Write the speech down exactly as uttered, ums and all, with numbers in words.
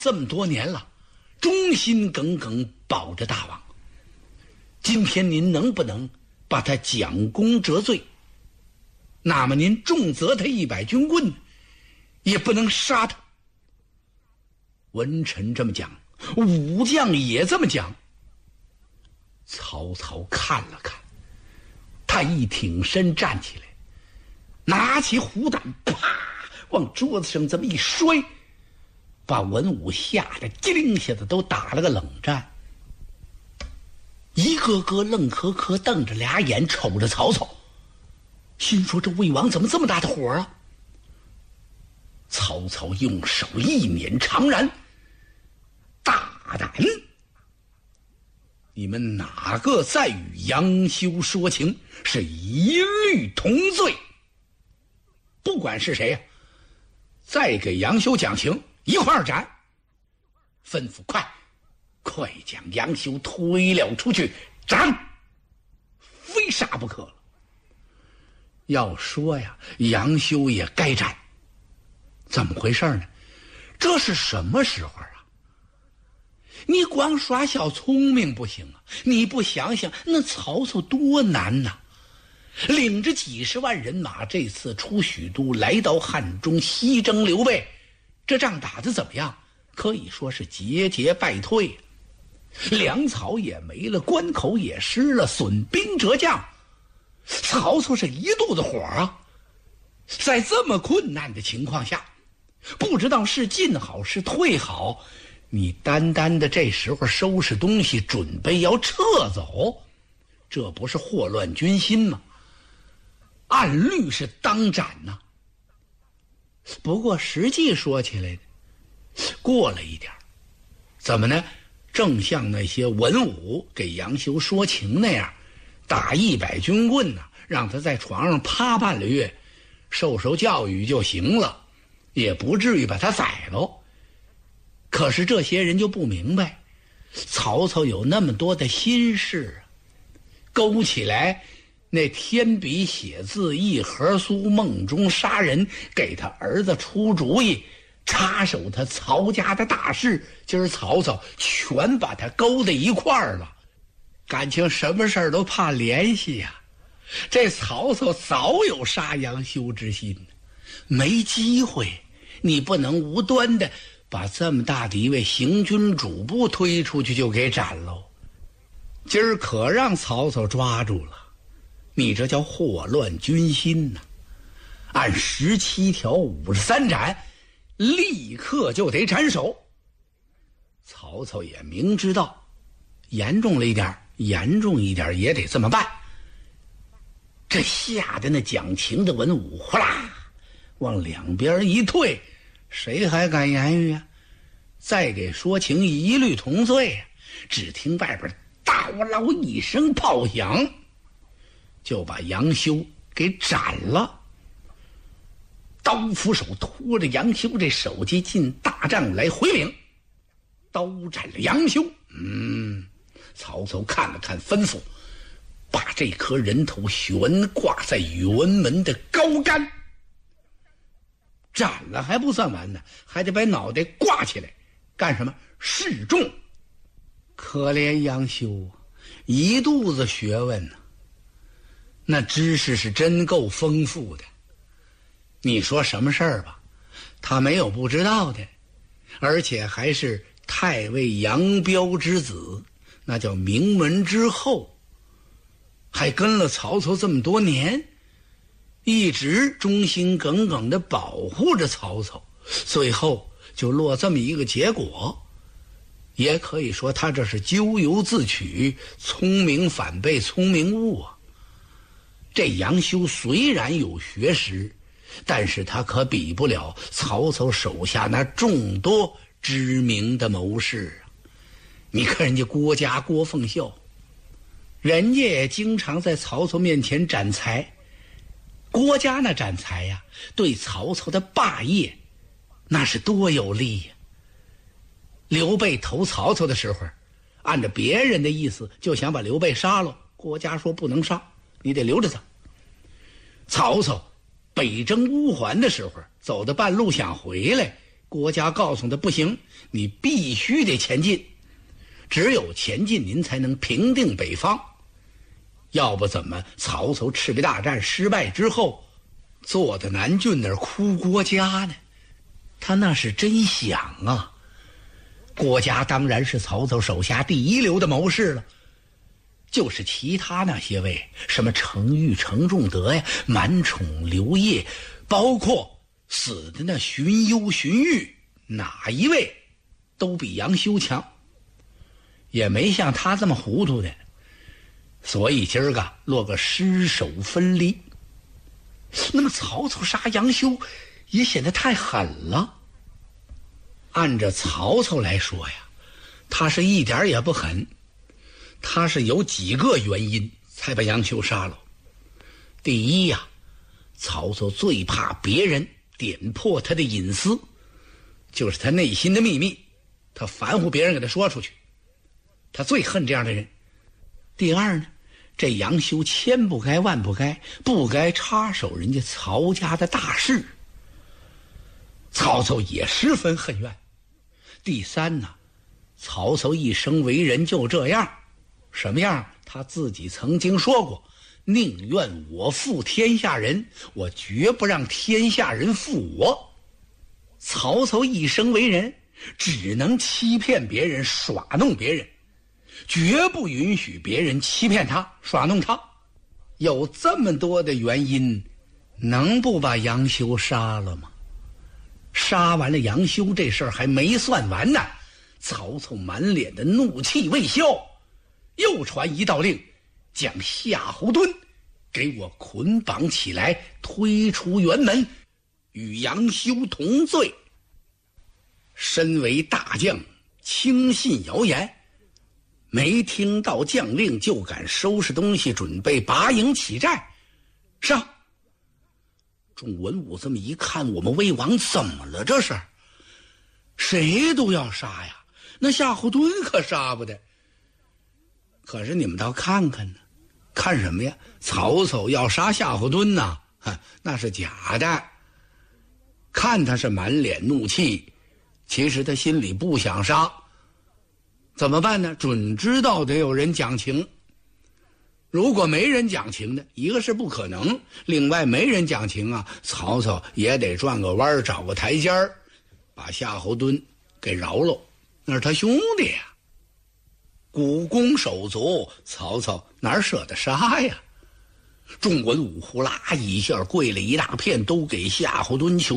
这么多年了，忠心耿耿保着大王。今天您能不能把他奖功折罪？那么您重责他一百军棍，也不能杀他。文臣这么讲，武将也这么讲。曹操看了看，他一挺身站起来，拿起虎胆，啪往桌子上这么一摔，把文武吓得机灵下子都打了个冷战。一个个愣磕磕瞪着俩眼瞅着曹操，心说这魏王怎么这么大的火啊？曹操用手一捻长髯，大胆！你们哪个再与杨修说情，是一律同罪。不管是谁呀、啊，再给杨修讲情，一块儿斩。吩咐快快将杨修推了出去斩，非杀不可了。要说呀，杨修也该斩。怎么回事呢？这是什么时候啊？你光耍小聪明不行啊！你不想想那曹操多难呐、啊！领着几十万人马，这次出许都，来到汉中，西征刘备，这仗打得怎么样？可以说是节节败退，粮草也没了，关口也失了，损兵折将。曹操是一肚子火啊！在这么困难的情况下，不知道是进好是退好，你单单的这时候收拾东西准备要撤走，这不是祸乱军心吗？按律是当斩呐、啊。不过实际说起来过了一点，怎么呢？正像那些文武给杨修说情那样，打一百军棍呢、啊，让他在床上趴半个月，受受教育就行了，也不至于把他宰喽。可是这些人就不明白，曹操有那么多的心事啊，勾起来那天笔写字一盒酥，梦中杀人，给他儿子出主意，插手他曹家的大事，今儿曹操全把他勾在一块儿了。感情什么事儿都怕联系呀、啊。这曹操早有杀杨修之心，没机会，你不能无端的把这么大的一位行军主簿推出去就给斩喽。今儿可让曹操抓住了，你这叫祸乱军心呐、啊！按十七条五十三斩，立刻就得斩首。曹操也明知道严重了一点，严重一点也得这么办。这吓得那讲情的文武哗啦往两边一退，谁还敢言语啊？再给说情一律同罪啊！只听外边大嗷一声炮响，就把杨修给斩了。刀斧手拖着杨修这手机进大帐来回领，刀斩了杨修。嗯，曹操看了看，吩咐把这颗人头悬挂在辕门的高杆，斩了还不算完呢，还得把脑袋挂起来，干什么？示众。可怜杨修一肚子学问呢、啊，那知识是真够丰富的。你说什么事儿吧，他没有不知道的，而且还是太尉杨彪之子，那叫名门之后，还跟了曹操这么多年，一直忠心耿耿地保护着曹操，最后就落这么一个结果。也可以说他这是咎由自取，聪明反被聪明误啊。这杨修虽然有学识，但是他可比不了曹操手下那众多知名的谋士啊。你看人家郭嘉、郭奉孝，人家也经常在曹操面前展才。郭嘉那展才呀、啊，对曹操的霸业那是多有利呀、啊。刘备投曹操的时候，按照别人的意思就想把刘备杀了，郭嘉说不能杀，你得留着他。曹操北征乌桓的时候，走到半路想回来， 国家告诉他不行，你必须得前进，只有前进您才能平定北方。要不怎么曹操赤壁大战失败之后坐在南郡那儿哭国家呢？他那是真想啊。郭嘉当然是曹操手下第一流的谋士了，就是其他那些位，什么程昱、程仲德呀、满宠、刘烨，包括死的那荀攸、荀彧，哪一位都比杨修强，也没像他这么糊涂的。所以今儿个落个失手分离。那么曹操杀杨修也显得太狠了。按照曹操来说呀，他是一点也不狠，他是有几个原因才把杨修杀了。第一呀，曹操最怕别人点破他的隐私，就是他内心的秘密，他烦乎别人给他说出去，他最恨这样的人。第二呢，这杨修千不该万不该，不该插手人家曹家的大事，曹操也十分恨怨。第三呢，曹操一生为人就这样，什么样他自己曾经说过，宁愿我负天下人，我绝不让天下人负我。曹操一生为人只能欺骗别人，耍弄别人，绝不允许别人欺骗他，耍弄他。有这么多的原因，能不把杨修杀了吗？杀完了杨修，这事儿还没算完呢。曹操满脸的怒气未消，又传一道令，将夏侯惇给我捆绑起来，推出辕门，与杨修同罪。身为大将，轻信谣言，没听到将令就敢收拾东西准备拔营起寨，上。众文武这么一看，我们魏王怎么了？这是谁都要杀呀，那夏侯惇可杀不得。可是你们倒看看呢，看什么呀？曹操要杀夏侯惇呐、啊，那是假的。看他是满脸怒气，其实他心里不想杀。怎么办呢？准知道得有人讲情。如果没人讲情的，一个是不可能，另外没人讲情啊，曹操也得转个弯，找个台阶儿，把夏侯惇给饶了，那是他兄弟呀。股肱手足，曹操哪舍得杀呀？众文武呼啦一下跪了一大片，都给夏侯惇求